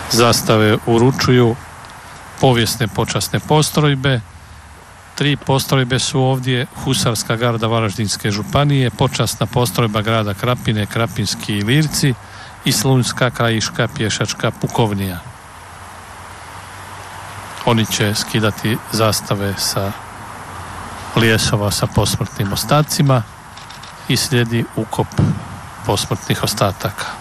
Zastave uručuju povijesne počasne postrojbe. 3 postrojbe su ovdje: Husarska garda Varaždinske županije, počasna postrojba grada Krapine, Krapinski Ilirci i Slunjska krajiška pješačka pukovnija. Oni će skidati zastave sa lijesova sa posmrtnim ostacima i slijedi ukop posmrtnih ostataka.